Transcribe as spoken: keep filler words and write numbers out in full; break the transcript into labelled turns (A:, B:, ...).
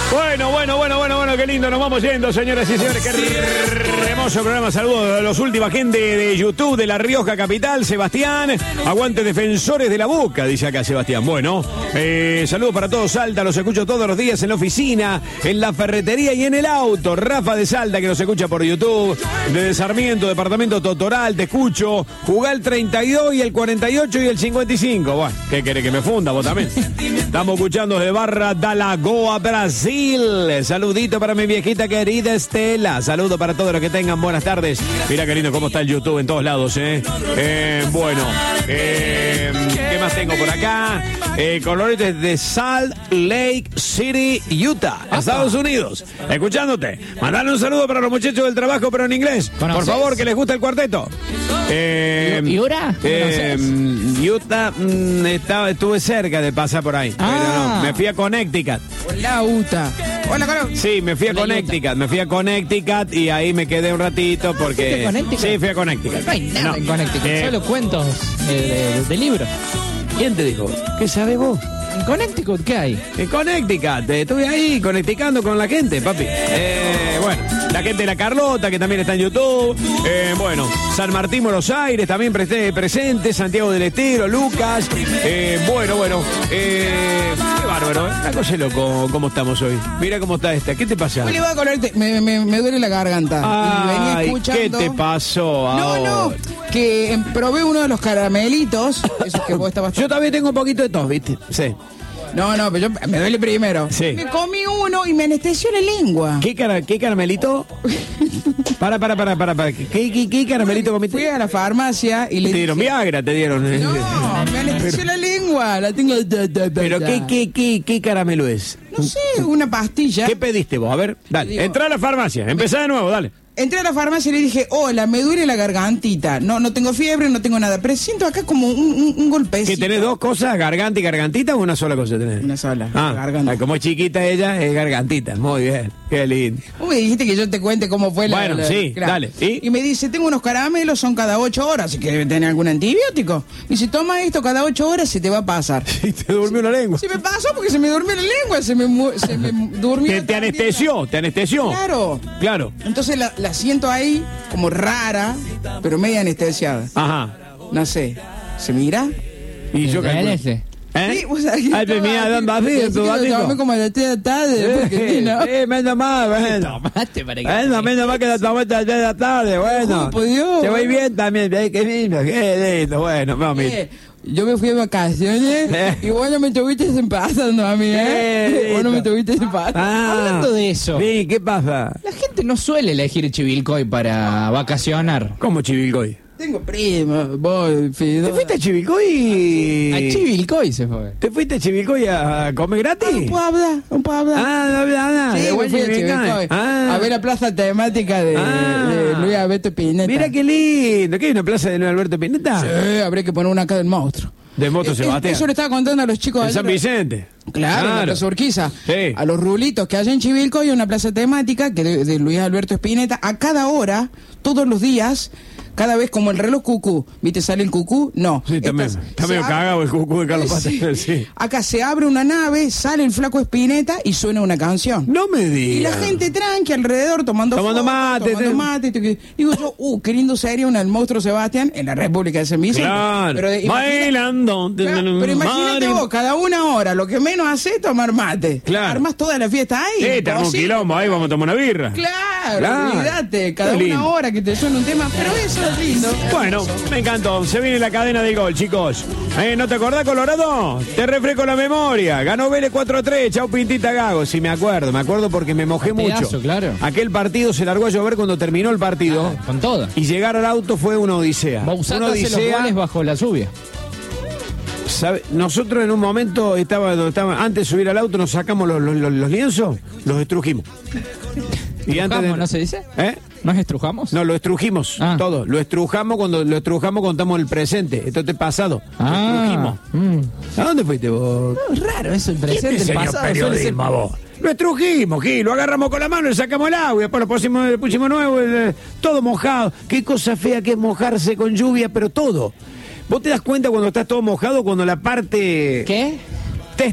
A: Bueno, bueno, bueno, bueno, bueno, qué lindo, nos vamos yendo, señoras y señores, qué hermoso programa. Saludos a los últimos gente de YouTube de La Rioja Capital, Sebastián, aguante defensores de la Boca, dice acá Sebastián. Bueno, eh, saludos para todos Salta, los escucho todos los días en la oficina, en la ferretería y en el auto. Rafa de Salta, que nos escucha por YouTube, de Sarmiento, departamento Totoral, te escucho, jugá el treinta y dos y el cuarenta y ocho y el cincuenta y cinco. Bueno, ¿qué querés que me funda vos también? Estamos escuchando de Barra da Lagoa, Brasil. Saludito para mi viejita querida Estela. Saludo para todos los que tengan buenas tardes. Mira qué lindo cómo está el YouTube en todos lados, ¿eh? eh bueno, eh, ¿qué más tengo por acá? Eh, colores de Salt Lake City, Utah, Estados Unidos. Escuchándote. Mandale un saludo para los muchachos del trabajo, pero en inglés.
B: ¿Conoces?
A: Por favor, que les gusta el cuarteto. Eh,
B: ¿Y ahora?
A: Eh, Utah, mm, estaba, estuve cerca de pasar por ahí.
B: Ah.
A: Pero no, me fui a Connecticut.
C: Hola, Utah. Hola, Caro.
A: Sí, me fui a
B: Hola,
A: Connecticut,
B: Utah.
A: me fui a Connecticut y ahí me quedé un ratito porque...
B: ¿Fuiste a Connecticut?
A: Sí, fui a Connecticut.
B: No hay nada
A: No.
B: en Connecticut,
A: Eh,
B: solo cuentos eh, de, de libros.
A: ¿Quién te dijo? ¿Qué sabes vos?
B: ¿En Connecticut qué hay?
A: En Connecticut, eh, estuve ahí conecticando con la gente, papi. Eh, bueno, la gente de la Carlota, que también está en YouTube. Eh, bueno, San Martín, Buenos Aires, también presté, presente. Santiago del Estero, Lucas. Eh, bueno, bueno. Eh, qué bárbaro, ¿eh? La cosa es loco, cómo estamos hoy. Mira cómo está esta. ¿Qué te pasa?
C: ¿Cómo le va a colarte? Me, me, me duele la garganta. y venía
A: Ay,
C: escuchando.
A: ¿qué te pasó
C: No,
A: ahora?
C: no, que em, probé uno de los caramelitos. Esos que vos estabas.
A: Yo también tengo un poquito de tos, ¿viste? Sí.
C: No, no, pero yo me duele primero.
A: Sí.
C: Me comí uno y me anestesió la lengua.
A: ¿Qué, cara, qué caramelito? Para, para, para, para, para. ¿Qué, qué, qué caramelito
C: Fui
A: comiste?
C: a la farmacia y le
A: Te dieron
C: dije,
A: Viagra, te dieron.
C: no, me anestesió la lengua. La tengo.
A: Pero ¿qué, qué, qué, qué caramelo es?
C: No sé, una pastilla.
A: ¿Qué pediste vos? A ver, dale.
C: Digo-
A: Entrá a la farmacia. Empezá de nuevo, dale.
C: Entré a la farmacia y le dije, hola, me duele la gargantita. No, no tengo fiebre, no tengo nada. Pero siento acá como un, un, un golpecito.
A: ¿Que tenés dos cosas, garganta y gargantita o una sola cosa tenés?
C: Una sola,
A: Ah,
C: garganta.
A: ah, como es chiquita ella, es gargantita. Muy bien, qué lindo.
C: Vos me dijiste que yo te cuente cómo fue la...
A: Bueno,
C: la-
A: sí, dale. ¿Y?
C: ¿Y? me dice, tengo unos caramelos, son cada ocho horas, así que debe tener algún antibiótico. Y si toma esto cada ocho horas, se te va a pasar.
A: Y te durmió la lengua.
C: Se me pasó porque se me durmió la lengua, se me, mu- se me durmió...
A: Te, te
C: también.
A: anestesió, te anestesió.
C: Claro.
A: Claro.
C: Entonces la, la siento ahí como rara, pero media anestesiada.
A: Ajá.
C: No sé, ¿se mira?
A: Y yo
B: ¿El
A: calculo-
B: L S?
A: ¿Eh?
C: Sí, vos sabés que
A: Ay, pero
C: estaba
A: mira,
C: así,
A: ¿dónde vas bien,
C: pensé
A: tu
C: que lo
A: gatito?
C: tomé como a las tres de la tarde, porque si no...
A: Eh, menos mal, bueno.
B: Tomaste para que...
A: Bueno, menos mal que la tomaste a las tres de la tarde, bueno.
C: Por Dios.
A: Te voy bien también, eh, qué lindo, qué lindo, bueno, mami.
C: Eh, yo me fui de vacaciones
A: Eh.
C: y vos no me tuviste pasando a mí, ¿eh?
A: Eh,
C: vos no me
A: listo.
C: tuviste pasando.
A: Ah,
B: Hablando de eso.
A: Sí, ¿qué pasa?
B: La gente no suele elegir Chivilcoy para vacacionar.
A: ¿Cómo Chivilcoy?
C: Tengo prima, voy, Fido.
A: ¿Te fuiste a Chivilcoy?
B: A Chivilcoy se fue.
A: ¿Te fuiste a Chivilcoy a comer gratis?
C: No puedo hablar, no puedo hablar.
A: Ah, no habla nada.
C: sí,
A: de
C: me
A: buen
C: fui a
A: Chivilcoy.
C: Chivilcoy.
A: Ah.
C: A ver la plaza temática de,
A: Ah.
C: de Luis Alberto Spinetta.
A: Mira qué lindo. ¿Qué hay una plaza de Luis Alberto Pineta?
C: Sí, habría que poner una acá del monstruo.
A: Del Moto
C: Eh,
A: Sebastián.
C: Eso le estaba contando a los chicos
A: En
C: ayer.
A: San Vicente.
C: Claro, en la Plaza Urquiza.
A: Sí.
C: A los rulitos que hay en Chivilcoy hay una plaza temática que de, de Luis Alberto Spinetta. A cada hora, todos los días, cada vez como el reloj cucú. ¿Viste? ¿Sale el cucú? No.
A: Sí, también.
C: Estas-
A: Está
C: se
A: medio
C: abre-
A: cagado el cucú de Carlos Paz.
C: Sí.
A: Sí.
C: Acá se abre una nave, sale el flaco Spinetta y suena una canción.
A: No me
C: Y la
A: digas.
C: gente tranqui alrededor tomando
A: Tomando
C: fotos,
A: mate,
C: tomando
A: te-
C: mate. te- Digo yo, uh, qué lindo sería una del monstruo Sebastián en la República de San Vicente.
A: Claro.
C: Pero, de- imagina-
A: Bailando.
C: Claro, pero imagínate vos, cada una hora, lo que menos hace es tomar mate.
A: Claro.
C: Armas toda la fiesta ahí.
A: Sí, te armó un
C: Imposible.
A: quilombo. Ahí vamos a tomar una birra.
C: Claro,
A: Claro.
C: olvídate, cada
A: Qué lindo.
C: una hora que te suena un tema, pero eso es lindo.
A: Bueno, me encantó. Se viene la cadena de gol, chicos. Eh, ¿No te acordás, Colorado? Te refresco la memoria. Ganó Vélez cuatro a tres. Chau, Pintita Gago. Sí, me acuerdo. Me acuerdo porque me mojé
B: Partidazo,
A: mucho.
B: claro.
A: Aquel partido se largó a llover cuando terminó el partido.
B: Ah, con toda.
A: Y llegar al auto fue una odisea.
B: Bausat
A: Una
B: hace los
A: odisea.
B: goles bajo la lluvia.
A: ¿Sabe? Nosotros en un momento estaba, donde estaba antes de subir al auto, nos sacamos los, los- los- los lienzos, los estrujimos. Y antes de-
B: ¿Estrujamos, no se dice?
A: ¿Eh?
B: ¿Nos estrujamos?
A: No, lo estrujimos,
B: Ah.
A: todo. Lo estrujamos cuando lo estrujamos contamos el presente. Esto es pasado. Lo
B: Ah,
A: estrujimos.
B: mm.
A: ¿A dónde fuiste vos?
B: No, es raro eso, el
A: ¿Quién te
B: presente, el
A: enseñó
B: pasado. suele ser-
A: periodismo, vos? Lo estrujimos, Gil, lo agarramos con la mano, le sacamos el agua, y después lo pusimos, le pusimos nuevo, eh, todo mojado. Qué cosa fea que es mojarse con lluvia, pero todo. ¿Vos te das cuenta cuando estás todo mojado, cuando la parte...
B: ¿Qué?